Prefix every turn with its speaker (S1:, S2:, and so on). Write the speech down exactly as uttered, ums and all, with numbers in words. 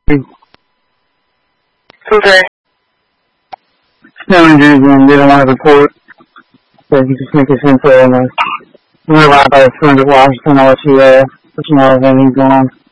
S1: Okay.
S2: No injuries and they don't want to report. So you just make this info and then whenever I buy a friend at Washington, I'll let you, uh, let you know if anything's going on.